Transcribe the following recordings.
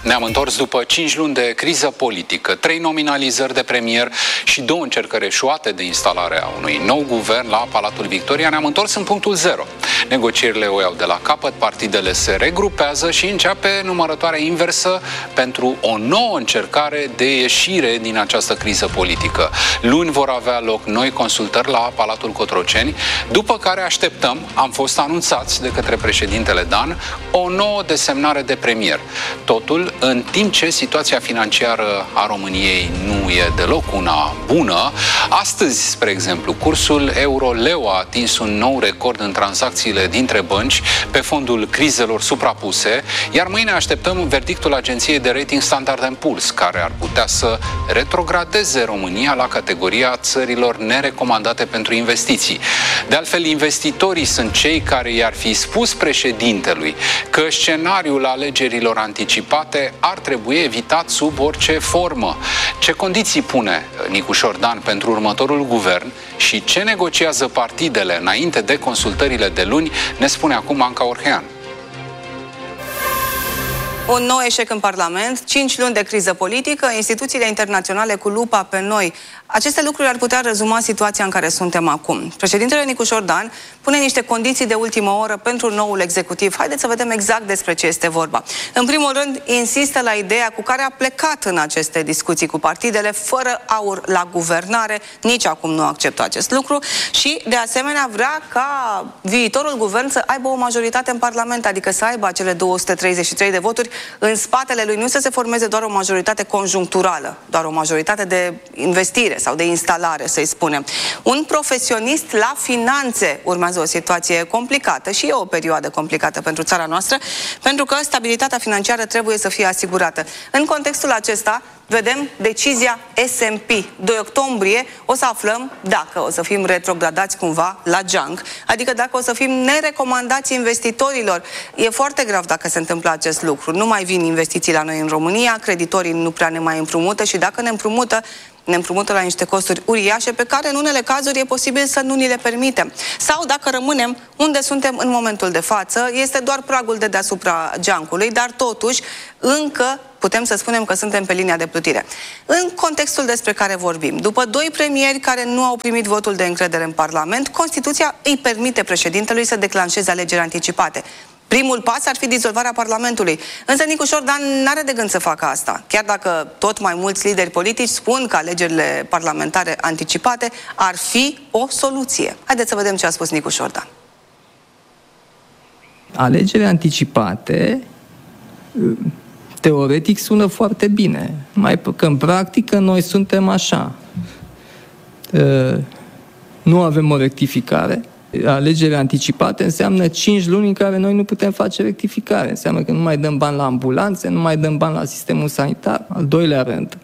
Ne-am întors după 5 luni de criză politică, 3 nominalizări de premier și 2 încercări eșuate de instalare a unui nou guvern la Palatul Victoria. Ne-am întors în punctul zero. Negocierile o iau de la capăt, partidele se regrupează și începe numărătoarea inversă pentru o nouă încercare de ieșire din această criză politică. Luni vor avea loc noi consultări la Palatul Cotroceni, după care așteptăm, am fost anunțați de către președintele Dan, o nouă desemnare de premier. Totul în timp ce situația financiară a României nu e deloc una bună. Astăzi, spre exemplu, cursul euro-leu a atins un nou record în tranzacțiile dintre bănci pe fondul crizelor suprapuse, iar mâine așteptăm verdictul agenției de rating Standard & Poor's, care ar putea să retrogradeze România la categoria țărilor nerecomandate pentru investiții. De altfel, investitorii sunt cei care i-ar fi spus președintelui că scenariul alegerilor anticipate ar trebui evitat sub orice formă. Ce condiții pune Nicușor Dan pentru următorul guvern și ce negociază partidele înainte de consultările de luni, ne spune acum Anca Orhean. Un nou eșec în Parlament, 5 luni de criză politică, instituțiile internaționale cu lupa pe noi. Aceste lucruri ar putea rezuma situația în care suntem acum. Președintele Nicușor Dan pune niște condiții de ultimă oră pentru noul executiv. Haideți să vedem exact despre ce este vorba. În primul rând, insistă la ideea cu care a plecat în aceste discuții cu partidele, fără aur la guvernare. Nici acum nu acceptă acest lucru și, de asemenea, vrea ca viitorul guvern să aibă o majoritate în Parlament, adică să aibă acele 233 de voturi în spatele lui, nu să se formeze doar o majoritate conjuncturală, doar o majoritate de investire sau de instalare, să-i spunem. Un profesionist la finanțe. Urmează o situație complicată și e o perioadă complicată pentru țara noastră, pentru că stabilitatea financiară trebuie să fie asigurată. În contextul acesta, vedem decizia S&P. 2 octombrie o să aflăm dacă o să fim retrogradați cumva la junk, adică dacă o să fim nerecomandați investitorilor. E foarte grav dacă se întâmplă acest lucru. Nu mai vin investiții la noi în România, creditorii nu prea ne mai împrumută și dacă ne împrumută la niște costuri uriașe pe care în unele cazuri e posibil să nu ni le permitem. Sau dacă rămânem unde suntem în momentul de față, este doar pragul de deasupra geancului, dar totuși încă putem să spunem că suntem pe linia de plutire. În contextul despre care vorbim, după 2 premieri care nu au primit votul de încredere în Parlament, Constituția îi permite președintelui să declanșeze alegeri anticipate. Primul pas ar fi dizolvarea Parlamentului. Însă Nicușor Dan n-are de gând să facă asta. Chiar dacă tot mai mulți lideri politici spun că alegerile parlamentare anticipate ar fi o soluție. Haideți să vedem ce a spus Nicușor Dan. Alegerile anticipate teoretic sună foarte bine, mai că în practică noi suntem așa. Nu avem o rectificare. Alegerile anticipate înseamnă 5 luni în care noi nu putem face rectificare. Înseamnă că nu mai dăm bani la ambulanțe, nu mai dăm bani la sistemul sanitar. Al doilea rând,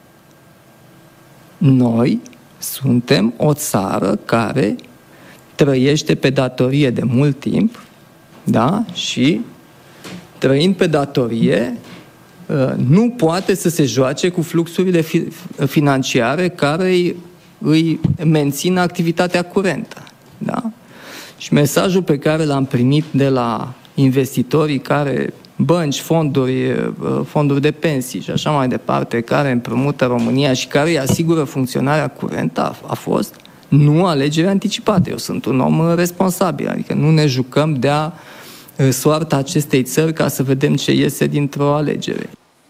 noi suntem o țară care trăiește pe datorie de mult timp, da? Și trăind pe datorie, nu poate să se joace cu fluxurile financiare care îi mențin activitatea curentă. Da? Și mesajul pe care l-am primit de la investitorii care, bănci, fonduri de pensii și așa mai departe, care împrumută România și care îi asigură funcționarea curentă, a fost nu alegeri anticipate. Eu sunt un om responsabil, adică nu ne jucăm de-a soarta acestei țări ca să vedem ce iese dintr-o alegere.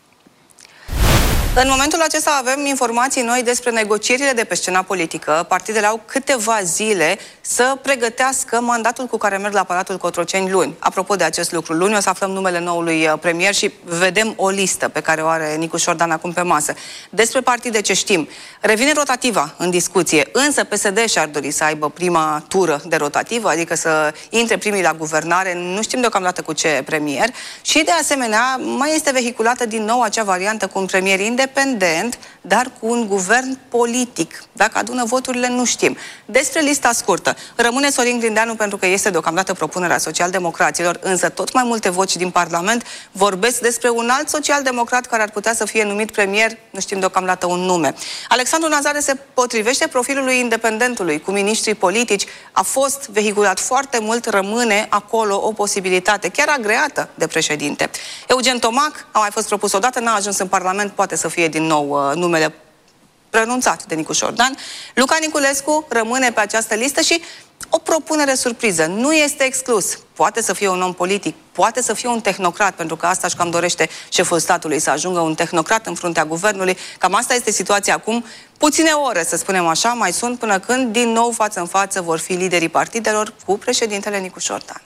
În momentul acesta avem informații noi despre negocierile de pe scena politică. Partidele au câteva zile să pregătească mandatul cu care merg la Palatul Cotroceni luni. Apropo de acest lucru, luni o să aflăm numele noului premier și vedem o listă pe care o are Nicușor Dan acum pe masă. Despre partide ce știm. Revine rotativa în discuție, însă PSD și-ar dori să aibă prima tură de rotativă, adică să intre primii la guvernare, nu știm deocamdată cu ce premier. Și de asemenea mai este vehiculată din nou acea variantă cu un premier independent independent, dar cu un guvern politic. Dacă adună voturile, nu știm. Despre lista scurtă. Rămâne Sorin Grindeanu pentru că este deocamdată propunerea socialdemocraților, însă tot mai multe voci din Parlament vorbesc despre un alt social-democrat care ar putea să fie numit premier, nu știm deocamdată un nume. Alexandru Nazare se potrivește profilului independentului, cu miniștrii politici, a fost vehiculat foarte mult, rămâne acolo o posibilitate, chiar agreată de președinte. Eugen Tomac a mai fost propus odată, n-a ajuns în Parlament, poate să fie din nou numele pronunțat de Nicu Șordan. Luca Niculescu rămâne pe această listă și o propunere surpriză. Nu este exclus. Poate să fie un om politic, poate să fie un tehnocrat, pentru că asta și cam dorește șeful statului, să ajungă un tehnocrat în fruntea guvernului. Cam asta este situația acum. Puține ore, să spunem așa, mai sunt până când din nou față în față vor fi liderii partidelor cu președintele Nicu Șordan.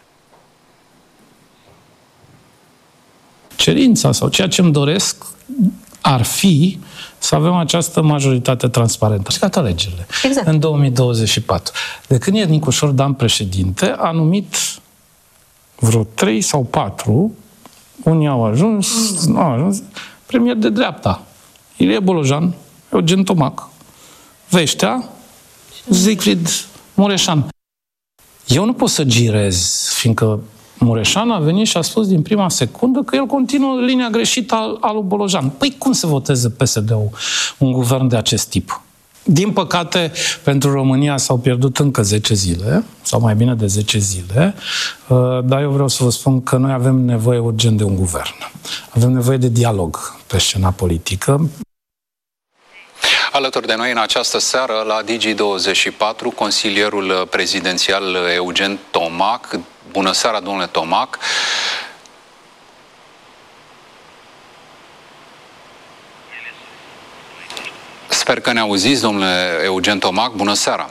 Cerința sau ceea ce îmi doresc ar fi să avem această majoritate transparentă. Și toate alegerile. Exact. În 2024. De când e Nicu Șordan președinte, a numit vreo 3 sau 4, unii au ajuns, nu au ajuns, premier de dreapta. Ilie Bolojan, Eugen Tomac, Veștea, Siegfried Mureșan. Eu nu pot să girez, fiindcă Mureșan a venit și a spus din prima secundă că el continuă linia greșită al lui Bolojan. Păi cum se voteze PSD-ul un guvern de acest tip? Din păcate, pentru România s-au pierdut încă 10 zile, sau mai bine de 10 zile, dar eu vreau să vă spun că noi avem nevoie urgent de un guvern. Avem nevoie de dialog pe scena politică. Alături de noi în această seară la Digi24, consilierul prezidențial Eugen Tomac. Bună seara, domnule Tomac. Sper că ne auziți, domnule Eugen Tomac. Bună seara.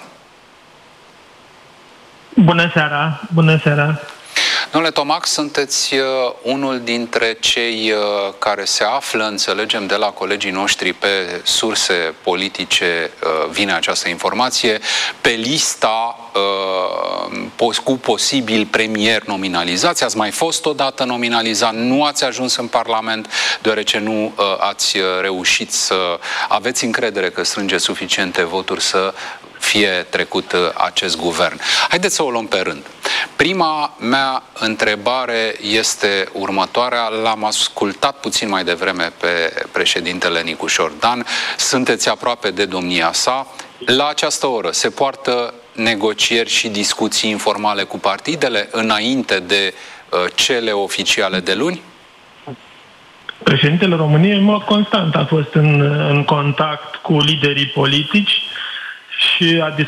Bună seara, bună seara. Domnule Tomac, sunteți unul dintre cei care se află, înțelegem de la colegii noștri pe surse politice, vine această informație, pe lista cu posibil premier nominalizați. Ați mai fost odată nominalizat, nu ați ajuns în Parlament, deoarece nu ați reușit să aveți încredere că strângeți suficiente voturi să fie trecut acest guvern. Haideți să o luăm pe rând. Prima mea întrebare este următoarea. L-am ascultat puțin mai devreme pe președintele Nicu Șordan. Sunteți aproape de domnia sa. La această oră se poartă negocieri și discuții informale cu partidele înainte de cele oficiale de luni? Președintele României, în mod constant, a fost în contact cu liderii politici și a